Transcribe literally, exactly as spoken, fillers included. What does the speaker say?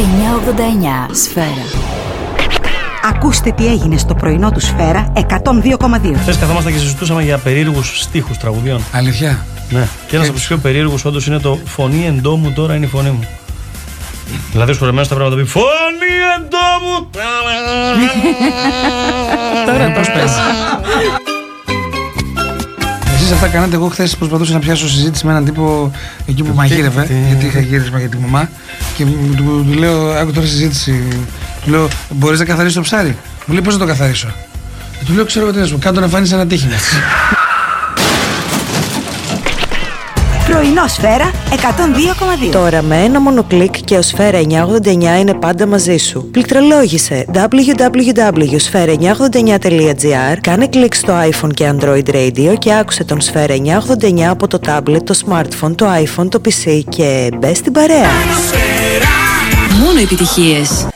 εννιακόσια ογδόντα εννιά Σφαίρα. Ακούστε τι έγινε στο πρωινό του Σφαίρα εκατόν δύο κόμμα δύο. Χθες καθόμασταν και συζητούσαμε για περίεργους στίχους τραγουδιών. Αλήθεια. Ναι. Και ένας από τους πιο περίεργους όντως είναι το «Φωνή εντό μου τώρα είναι η φωνή μου». Δηλαδή ο σκορεμένος θα πρέπει να το πει «Φωνή εντό μου». Τώρα πώς παίζει. Εσείς αυτά κάνατε. Εγώ χθες προσπαθούσα να πιάσω συζήτηση με έναν τύπο εκεί που μαγείρευε, γιατί είχα γύρισμα για τη μαμά. Και του, του, του λέω, άκου τώρα συζήτηση. Του λέω, μπορείς να καθαρίσεις το ψάρι? Μου λέει, πώς να το καθαρίσω? Και του λέω, ξέρω εγώ τι να σου πω, κάτω να φάνεις ένα τύχημα. Πρωινό Σφαίρα εκατόν δύο κόμμα δύο. Τώρα με ένα μόνο κλικ και ο Σφαίρα εννιακόσια ογδόντα εννιά είναι πάντα μαζί σου. Πληκτρολόγησε double-u double-u double-u τελεία σφαίρα εννιακόσια ογδόντα εννιά τελεία τζι άρ, κάνε κλικ στο iPhone και Android Radio και άκουσε τον Σφαίρα εννιακόσια ογδόντα εννιά από το tablet, το smartphone, το iPhone, το πι σι και μπες στην παρέα. Μόνο επιτυχίες.